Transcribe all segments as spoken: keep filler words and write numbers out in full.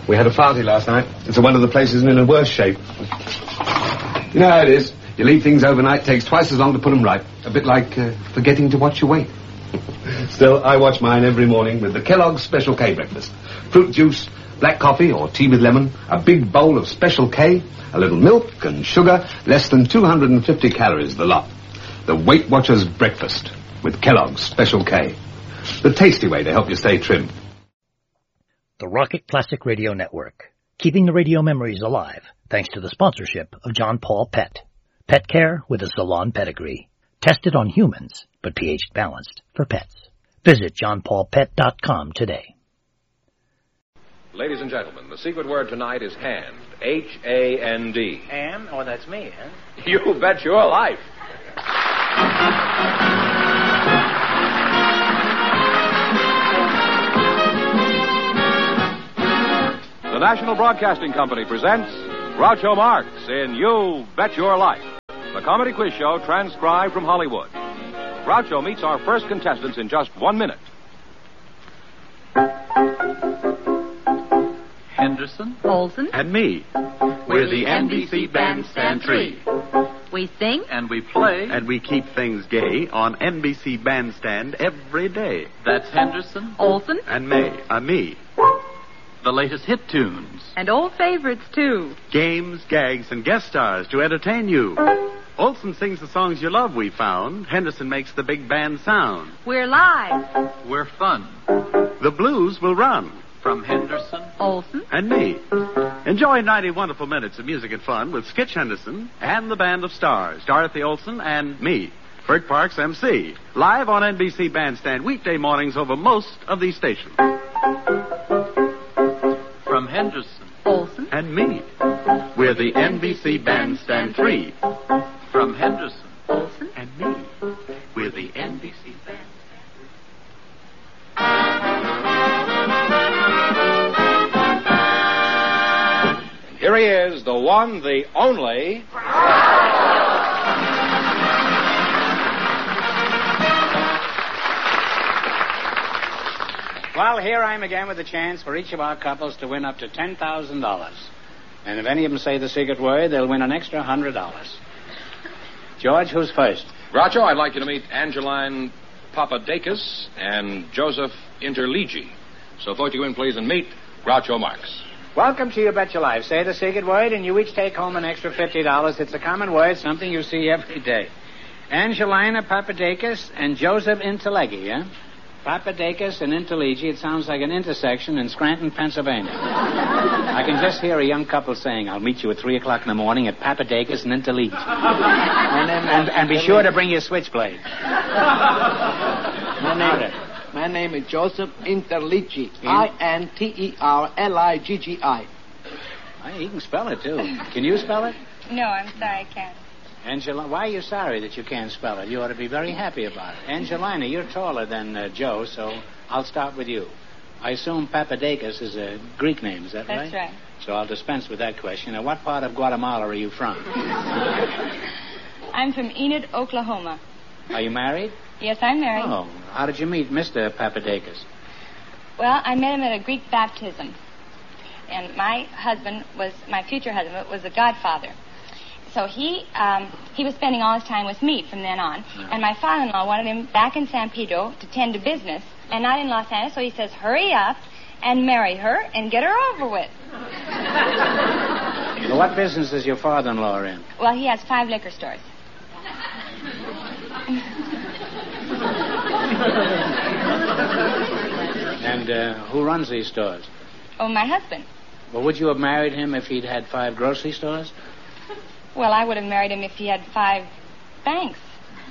We had a party last night. It's one of the places in a worse shape. You know how it is. You leave things overnight, takes twice as long to put them right. A bit like uh, forgetting to watch your weight. Still, I watch mine every morning with the Kellogg's Special K breakfast. Fruit juice, black coffee or tea with lemon, a big bowl of Special K, a little milk and sugar, less than two hundred fifty calories the lot. The Weight Watchers breakfast with Kellogg's Special K. The tasty way to help you stay trim. The Rocket Classic Radio Network, keeping the radio memories alive thanks to the sponsorship of John Paul Pet. Pet care with a salon pedigree. Tested on humans, but pH balanced for pets. Visit john paul pet dot com today. Ladies and gentlemen, the secret word tonight is hand. H A N D. Hand? Oh, that's me, huh? You bet your life. The National Broadcasting Company presents Groucho Marx in You Bet Your Life, the comedy quiz show transcribed from Hollywood. Groucho meets our first contestants in just one minute. Henderson, Olsen, and me. We're the N B C Bandstand Tree. we sing, And we play, and we keep things gay on N B C Bandstand every day. That's Henderson, Olsen, and May, uh, me. The latest hit tunes, and old favorites, too. games, gags, and guest stars to entertain you. Olsen sings the songs you love, we found. Henderson makes the big band sound. We're live. We're fun. The blues will run. From Henderson, Olsen, and me. Enjoy ninety wonderful minutes of music and fun with Skitch Henderson and the band of stars, Dorothy Olsen and me, Bert Parks, M C. Live on N B C Bandstand weekday mornings over most of these stations. From Henderson, Olsen, and me. We're the N B C Bandstand Three. From Henderson, Olsen, and me. We're the N B C Bandstand. Here he is, the one, the only... Well, here I am again with a chance for each of our couples to win up to ten thousand dollars. And if any of them say the secret word, they'll win an extra one hundred dollars. George, who's first? Groucho, I'd like you to meet Angeline Papadakis and Joseph Interligi. So both you in, please, and meet Groucho Marx. Welcome to You Bet Your Life. Say the secret word, and you each take home an extra fifty dollars. It's a common word, something you see every day. Angelina Papadakis and Joseph Interligi, eh? Papadakis and Interligi, it sounds like an intersection in Scranton, Pennsylvania. I can just hear a young couple saying, I'll meet you at three o'clock in the morning at Papadakis and Interligi. and, then, and, and be sure to bring your switchblade. My name, my name is Joseph Interligi. I N T E R L I G G I. He can spell it, too. Can you spell it? No, I'm sorry, I can't. Angela, why are you sorry that you can't spell it? You ought to be very happy about it. Angelina, you're taller than uh, Joe, so I'll start with you. I assume Papadakis is a Greek name, is that right? That's right. So I'll dispense with that question. Now, what part of Guatemala are you from? I'm from Enid, Oklahoma. Are you married? Yes, I'm married. Oh, how did you meet Mister Papadakis? Well, I met him at a Greek baptism. And my husband was, my future husband, was a godfather. So he um, he was spending all his time with me from then on. Yeah. And my father-in-law wanted him back in San Pedro to tend to business and not in Los Angeles. So he says, hurry up and marry her and get her over with. Well, what business is your father-in-law in? Well, he has five liquor stores. And uh, who runs these stores? Oh, my husband. Well, would you have married him if he'd had five grocery stores? Well, I would have married him if he had five banks.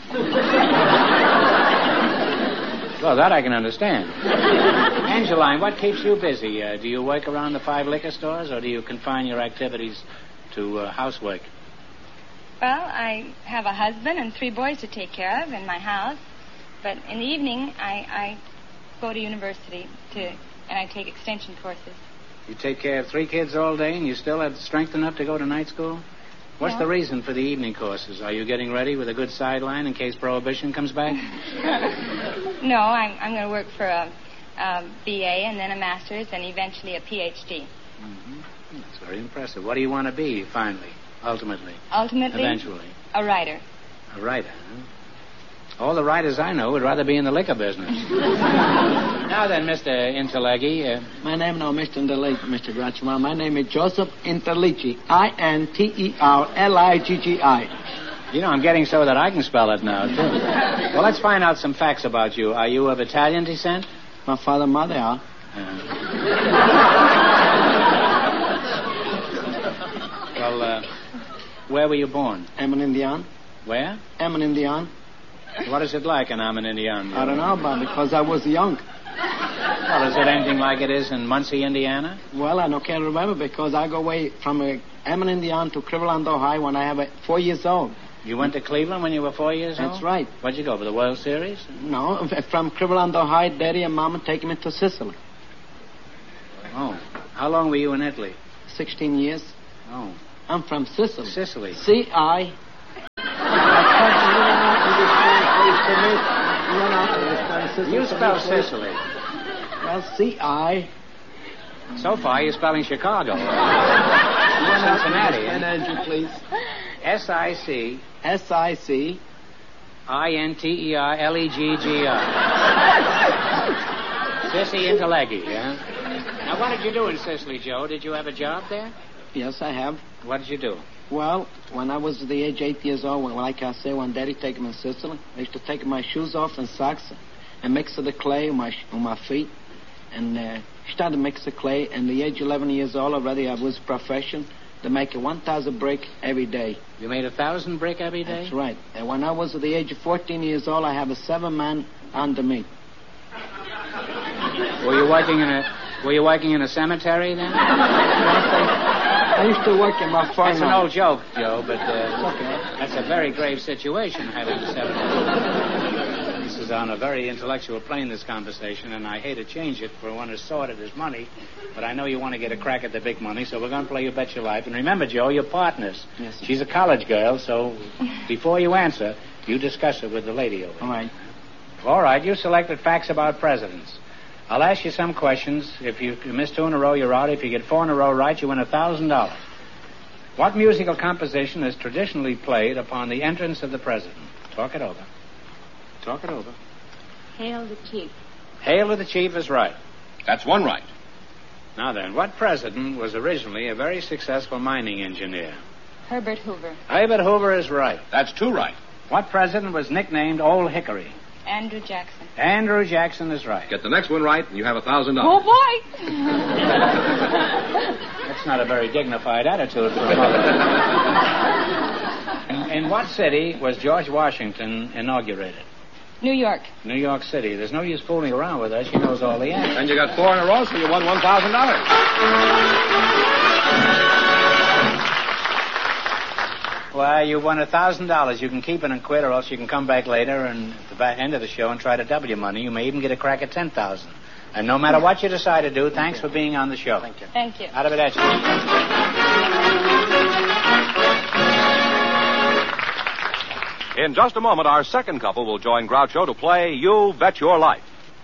Well, that I can understand. Angeline, what keeps you busy? Uh, do you work around the five liquor stores, or do you confine your activities to uh, housework? Well, I have a husband and three boys to take care of in my house. But in the evening, I, I go to university to, and I take extension courses. You take care of three kids all day, and you still have strength enough to go to night school? What's Yeah. the reason for the evening courses? Are you getting ready with a good sideline in case Prohibition comes back? No, I'm, I'm going to work for a, a B A and then a master's and eventually a P H D. Mm-hmm. That's very impressive. What do you want to be, finally, ultimately? Ultimately? Eventually. A writer. A writer, huh? All the writers I know would rather be in the liquor business. Now then, Mister Interleggy. Uh... My name, no, Mister Interleggy, Mister Groucho. My name is Joseph Interleggy. I N T E R L I G G I. You know, I'm getting so that I can spell it now, too. Well, let's find out some facts about you. Are you of Italian descent? My father and mother are. Uh... well, uh, where were you born? I'm an Indian. Where? I'm an Indian. What is it like in I'm an Indian? I don't know about it because I was young. Well, is it anything like it is in Muncie, Indiana? Well, I don't can't remember because I go away from uh, Emin, Indiana to Cleveland, Ohio when I have uh, four years old. You went to Cleveland when you were four years old? That's right. Where'd you go, for the World Series? No, from Cleveland, Ohio, Daddy and Mama take me to Sicily. Oh. How long were you in Italy? Sixteen years. Oh. I'm from Sicily. Sicily. C I You spell Sicily. Well, C I So far, you're spelling Chicago. Cincinnati. An engine, please. S I C. S I C. I N T E R L E G G I. Sissy Interleggy, yeah? Now, what did you do in Sicily, Joe? Did you have a job there? Yes, I have. What did you do? Well, when I was the age eight years old, when, like I say, when Daddy take me to Sicily, I used to take my shoes off and socks and mix the clay on my on my feet, and uh, started to mix the clay. And the age eleven years old already, I was profession to make a one thousand brick every day. You made a thousand brick every day? That's right. And when I was at the age of fourteen years old, I have a seven man under me. Were you working in a Were you working in a cemetery then? I used to work in my farm. That's an old joke, Joe, but uh, okay. That's a very grave situation, having seven. This is on a very intellectual plane, this conversation, and I hate to change it for one as sordid as money, but I know you want to get a crack at the big money, so we're going to play You Bet Your Life. And remember, Joe, you're partners. Yes, sir. She's a college girl, so before you answer, you discuss it with the lady over there. All right. All right, you selected facts about presidents. I'll ask you some questions. If you miss two in a row, you're out. If you get four in a row right, you win one thousand dollars. What musical composition is traditionally played upon the entrance of the president? Talk it over. Talk it over. Hail the Chief. Hail to the Chief is right. That's one right. Now then, what president was originally a very successful mining engineer? Herbert Hoover. Herbert Hoover is right. That's two right. What president was nicknamed Old Hickory? Andrew Jackson. Andrew Jackson is right. Get the next one right, and you have a thousand Oh, dollars. boy! That's not a very dignified attitude for a mother. in, in what city was George Washington inaugurated? New York. New York City. There's no use fooling around with her. She knows all the answers. And you got four in a row, so you won one thousand dollars. Well, you won a thousand dollars. You can keep it and quit, or else you can come back later and at the back end of the show and try to double your money. You may even get a crack at ten thousand. And no matter what you decide to do, thanks for being on the show. Thank you. Thank you. Out of it, that's In just a moment, our second couple will join Groucho to play You Bet Your Life.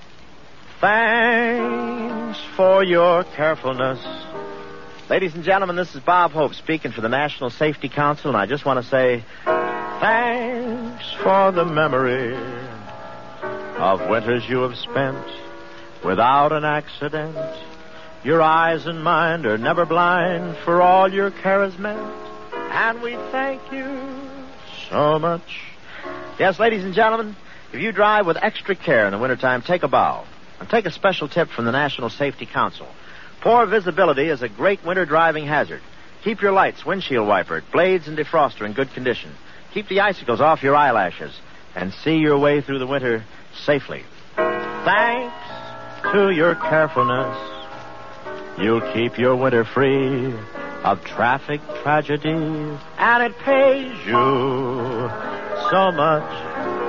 Thanks for your carefulness. Ladies and gentlemen, this is Bob Hope speaking for the National Safety Council, and I just want to say thanks for the memory of winters you have spent without an accident. Your eyes and mind are never blind for all your care is meant, and we thank you so much. Yes, ladies and gentlemen, if you drive with extra care in the wintertime, take a bow. And take a special tip from the National Safety Council. Poor visibility is a great winter driving hazard. Keep your lights, windshield wiper, blades, and defroster in good condition. Keep the icicles off your eyelashes. And see your way through the winter safely. Thanks to your carefulness, you'll keep your winter free of traffic tragedy. And it pays you so much.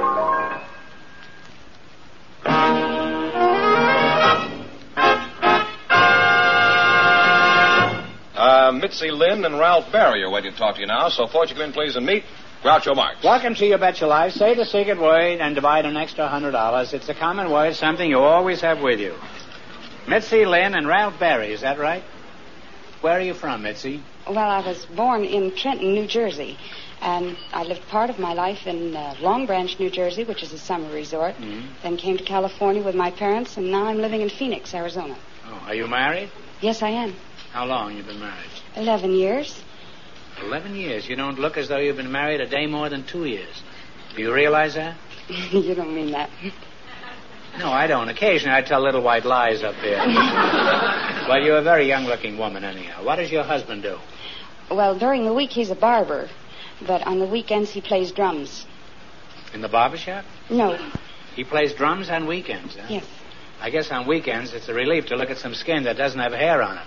Uh, Mitzi Lynn and Ralph Barry are waiting to talk to you now, so forward you come in, please, and meet Groucho Marx. Welcome to You Bet Your Life. Say the secret word and divide an extra one hundred dollars. It's a common word, something you always have with you. Mitzi Lynn and Ralph Barry, is that right? Where are you from, Mitzi? Well, I was born in Trenton, New Jersey. And I lived part of my life in uh, Long Branch, New Jersey, which is a summer resort. Mm-hmm. Then came to California with my parents, and now I'm living in Phoenix, Arizona. Oh, are you married? Yes, I am. How long you been married? Eleven years. Eleven years? You don't look as though you've been married a day more than two years. Do you realize that? You don't mean that. No, I don't. Occasionally I tell little white lies up there. Well, you're a very young-looking woman, anyhow. What does your husband do? Well, during the week he's a barber, but on the weekends he plays drums. In the barber shop? No. He plays drums on weekends, huh? Yes. I guess on weekends it's a relief to look at some skin that doesn't have hair on it.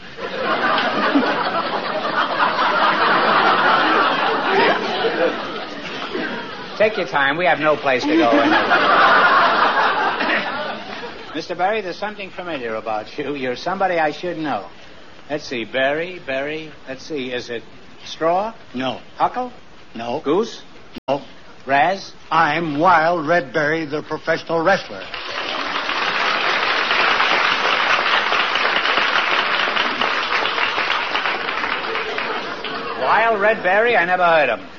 Take your time. We have no place to go. Mister Barry, there's something familiar about you. You're somebody I should know. Let's see. Barry, Barry. Let's see. Is it Straw? No. Huckle? No. Goose? No. Raz? I'm Wild Red Barry, the professional wrestler. Wild Red Barry? I never heard of him.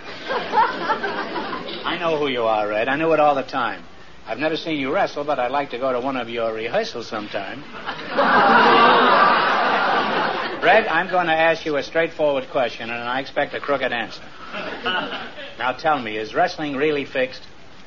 I know who you are, Red. I knew it all the time. I've never seen you wrestle, but I'd like to go to one of your rehearsals sometime. Red, I'm going to ask you a straightforward question, and I expect a crooked answer. Now tell me, is wrestling really fixed?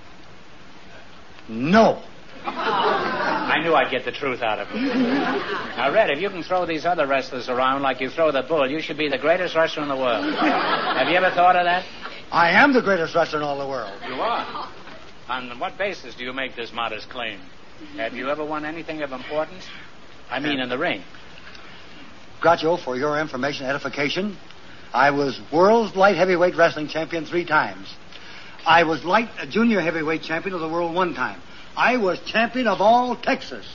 No. I knew I'd get the truth out of you. Now, Red, if you can throw these other wrestlers around like you throw the bull, you should be the greatest wrestler in the world. Have you ever thought of that? I am the greatest wrestler in all the world. You are? On what basis do you make this modest claim? Have you ever won anything of importance? I mean, in the ring. Groucho, for your information, edification, I was world's light heavyweight wrestling champion three times. I was light uh, junior heavyweight champion of the world one time. I was champion of all Texas.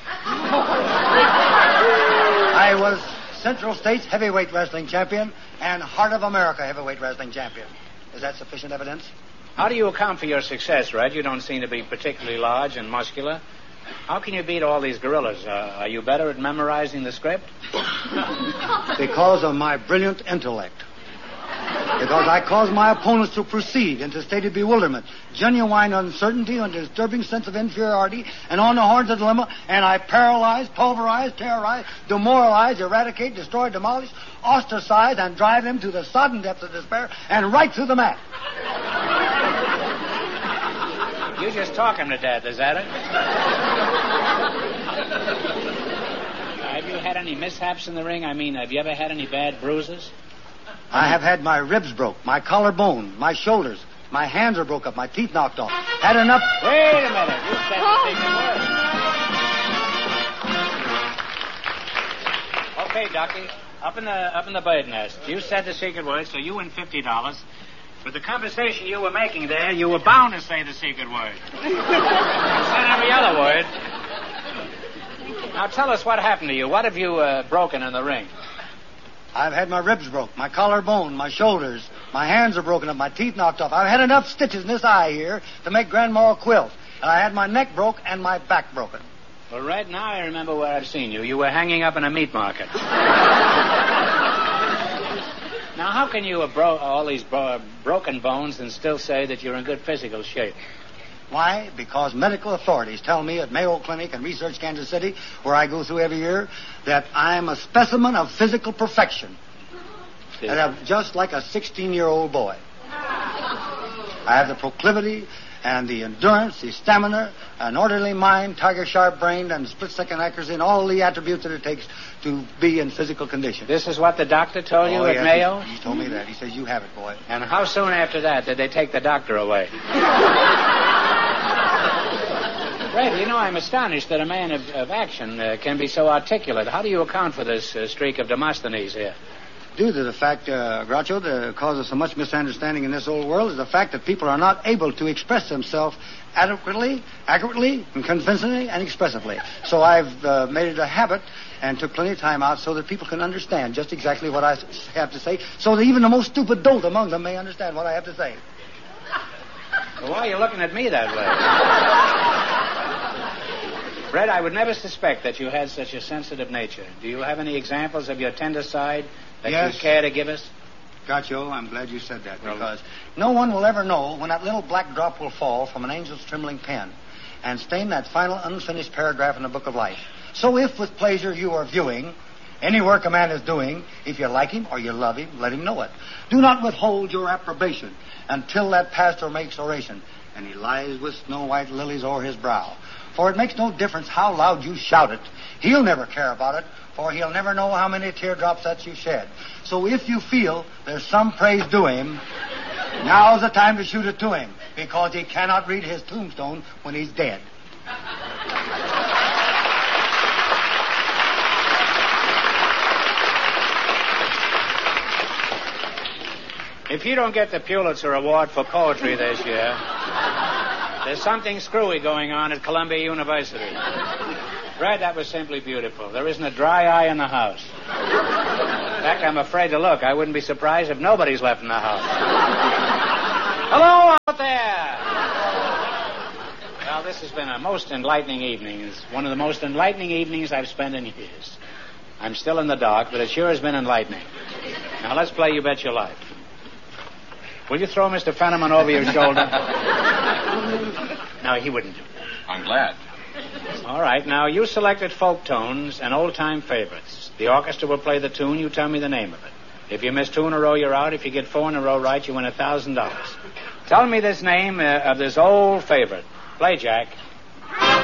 I was Central States heavyweight wrestling champion and Heart of America heavyweight wrestling champion. Is that sufficient evidence? How do you account for your success, Red? You don't seem to be particularly large and muscular. How can you beat all these gorillas? Uh, are you better at memorizing the script? Because of my brilliant intellect. Because I cause my opponents to proceed into stated bewilderment, genuine uncertainty, and disturbing sense of inferiority, and on the horns of dilemma, and I paralyze, pulverize, terrorize, demoralize, eradicate, destroy, demolish, ostracize, and drive them to the sodden depths of despair, and right through the mat. You just talk him to death, is that it? Have you had any mishaps in the ring? I mean, have you ever had any bad bruises? I have had my ribs broke, my collarbone, my shoulders, my hands are broke up, my teeth knocked off. Had enough... Wait a minute. You said the secret word. Okay, Ducky. Up in the up in the bird nest. You said the secret word, so you win fifty dollars. With the conversation you were making there, you were bound to say the secret word. You said every other word. Now tell us what happened to you. What have you uh, broken in the ring? I've had my ribs broke, my collarbone, my shoulders, my hands are broken up, my teeth knocked off. I've had enough stitches in this eye here to make Grandma a quilt. And I had my neck broke and my back broken. Well, Red, now I remember where I've seen you. You were hanging up in a meat market. Now, how can you have bro- all these bro- broken bones and still say that you're in good physical shape? Why? Because medical authorities tell me at Mayo Clinic in Research, Kansas City, where I go through every year, that I'm a specimen of physical perfection. And I'm just like a sixteen-year-old boy. I have the proclivity and the endurance, the stamina, an orderly mind, tiger-sharp brain, and split-second accuracy, and all the attributes that it takes to be in physical condition. This is what the doctor told you oh, at yes, Mayo? He, he told me that. He says, you have it, boy. And how soon after that did they take the doctor away? Red, you know, I'm astonished that a man of, of action uh, can be so articulate. How do you account for this uh, streak of Demosthenes here? Due to the fact, uh, Groucho, the cause of so much misunderstanding in this old world is the fact that people are not able to express themselves adequately, accurately, and convincingly, and expressively. So I've uh, made it a habit and took plenty of time out so that people can understand just exactly what I have to say, so that even the most stupid dolt among them may understand what I have to say. Well, why are you looking at me that way? Fred, I would never suspect that you had such a sensitive nature. Do you have any examples of your tender side that Yes. you care to give us? Gotcho, I'm glad you said that, because no one will ever know when that little black drop will fall from an angel's trembling pen and stain that final unfinished paragraph in the book of life. So if with pleasure you are viewing any work a man is doing, if you like him or you love him, let him know it. Do not withhold your approbation until that pastor makes oration and he lies with snow white lilies o'er his brow. For it makes no difference how loud you shout it. He'll never care about it, for he'll never know how many teardrops that you shed. So if you feel there's some praise due him, now's the time to shoot it to him, because he cannot read his tombstone when he's dead. If you don't get the Pulitzer Award for poetry this year, there's something screwy going on at Columbia University. Fred, that was simply beautiful. There isn't a dry eye in the house. In fact, I'm afraid to look. I wouldn't be surprised if nobody's left in the house. Hello out there! Well, this has been a most enlightening evening. It's one of the most enlightening evenings I've spent in years. I'm still in the dark, but it sure has been enlightening. Now, let's play You Bet Your Life. Will you throw Mister Fenneman over your shoulder? No, he wouldn't do that. I'm glad. All right, now, you selected folk tones and old-time favorites. The orchestra will play the tune. You tell me the name of it. If you miss two in a row, you're out. If you get four in a row right, you win a thousand dollars. Tell me this name uh, of this old favorite. Play, Jack.